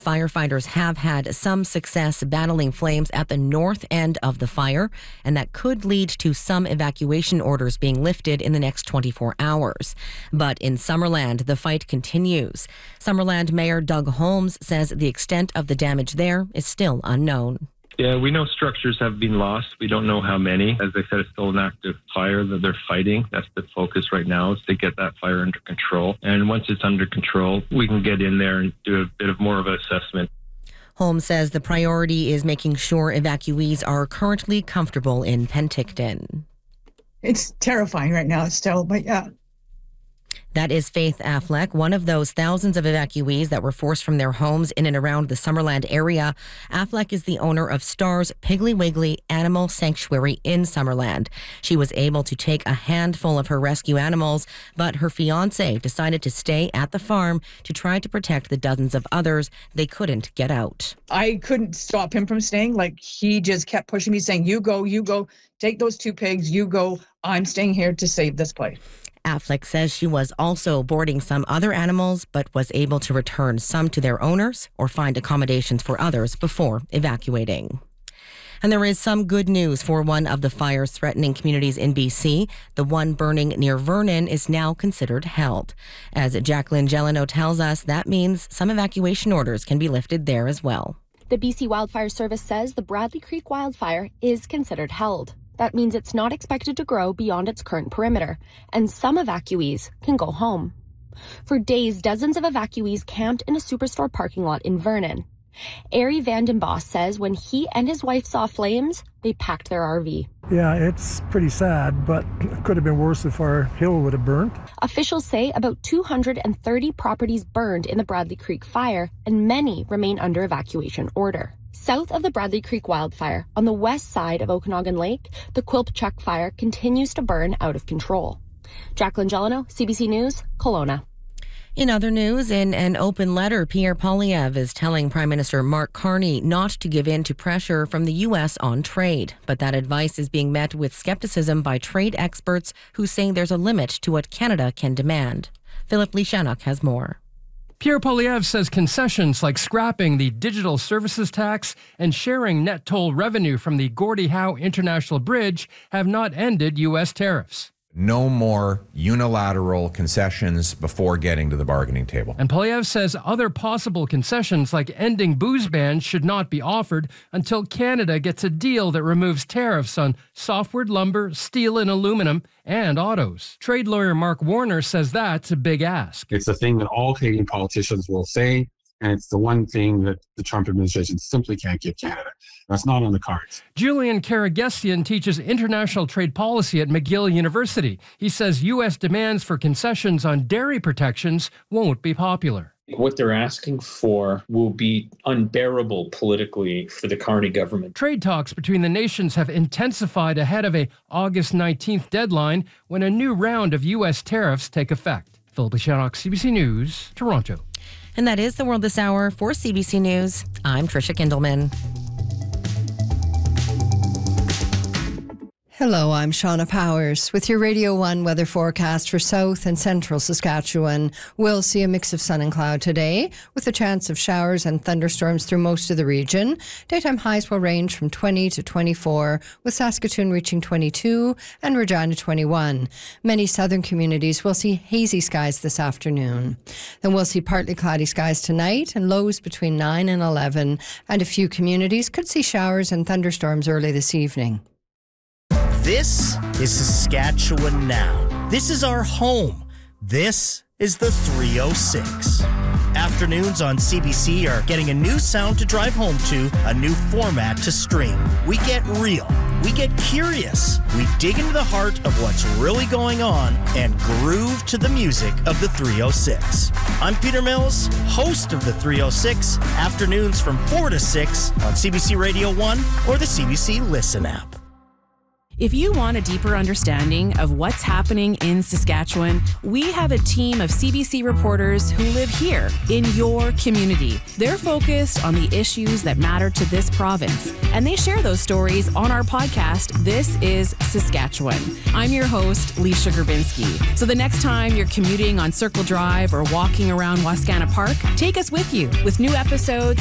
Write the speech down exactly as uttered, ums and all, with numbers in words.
Firefighters have had some success battling flames at the north end of the fire, and that could lead to some evacuation orders being lifted in the next twenty-four hours. But in Summerland, the fight continues. Summerland Mayor Doug Holmes says the extent of the damage there is still unknown. Yeah, we know structures have been lost. We don't know how many. As I said, it's still an active fire that they're fighting. That's the focus right now, is to get that fire under control. And once it's under control, we can get in there and do a bit of more of an assessment. Holmes says the priority is making sure evacuees are currently comfortable in Penticton. It's terrifying right now still, but yeah. That is Faith Affleck, one of those thousands of evacuees that were forced from their homes in and around the Summerland area. Affleck is the owner of Star's Piggly Wiggly Animal Sanctuary in Summerland. She was able to take a handful of her rescue animals, but her fiance decided to stay at the farm to try to protect the dozens of others they couldn't get out. I couldn't stop him from staying. Like, he just kept pushing me, saying, you go, you go, take those two pigs, you go. I'm staying here to save this place. Affleck says she was also boarding some other animals, but was able to return some to their owners or find accommodations for others before evacuating. And there is some good news for one of the fires threatening communities in B C. The one burning near Vernon is now considered held. As Jacqueline Gelano tells us, that means some evacuation orders can be lifted there as well. The B C Wildfire Service says the Bradley Creek wildfire is considered held. That means it's not expected to grow beyond its current perimeter, and some evacuees can go home. For days, dozens of evacuees camped in a Superstore parking lot in Vernon. Ari Vandenbos says when he and his wife saw flames, they packed their R V. Yeah, it's pretty sad, but it could have been worse if our hill would have burnt. Officials say about two hundred thirty properties burned in the Bradley Creek fire, and many remain under evacuation order. South of the Bradley Creek wildfire, on the west side of Okanagan Lake, the Quilpchuck fire continues to burn out of control. Jacqueline Gelano, C B C News, Kelowna. In other news, in an open letter, Pierre Poilievre is telling Prime Minister Mark Carney not to give in to pressure from the U S on trade. But that advice is being met with skepticism by trade experts who say there's a limit to what Canada can demand. Philip Lishanuk has more. Pierre Poilievre says concessions like scrapping the digital services tax and sharing net toll revenue from the Gordie Howe International Bridge have not ended U S tariffs. No more unilateral concessions before getting to the bargaining table. And Poilievre says other possible concessions like ending booze bans should not be offered until Canada gets a deal that removes tariffs on softwood lumber, steel and aluminum, and autos. Trade lawyer Mark Warner says that's a big ask. It's a thing that all Canadian politicians will say, and it's the one thing that the Trump administration simply can't give Canada. That's not on the cards. Julian Karagesian teaches international trade policy at McGill University. He says U S demands for concessions on dairy protections won't be popular. What they're asking for will be unbearable politically for the Carney government. Trade talks between the nations have intensified ahead of a August nineteenth deadline when a new round of U S tariffs take effect. Philip Lishanuk, C B C News, Toronto. And that is the world this hour. For C B C News, I'm Tricia Kindelman. Hello, I'm Shauna Powers with your Radio one weather forecast for south and central Saskatchewan. We'll see a mix of sun and cloud today with a chance of showers and thunderstorms through most of the region. Daytime highs will range from twenty to twenty-four, with Saskatoon reaching twenty-two and Regina twenty-one. Many southern communities will see hazy skies this afternoon. Then we'll see partly cloudy skies tonight and lows between nine and eleven, and a few communities could see showers and thunderstorms early this evening. This is Saskatchewan Now. This is our home. This is the three oh six. Afternoons on C B C are getting a new sound to drive home to, a new format to stream. We get real. We get curious. We dig into the heart of what's really going on and groove to the music of the three oh six. I'm Peter Mills, host of the three oh six, afternoons from four to six on C B C Radio one or the C B C Listen app. If you want a deeper understanding of what's happening in Saskatchewan, we have a team of C B C reporters who live here in your community. They're focused on the issues that matter to this province, and they share those stories on our podcast, This is Saskatchewan. I'm your host, Leisha Gerbinski. So the next time you're commuting on Circle Drive or walking around Wascana Park, take us with you with new episodes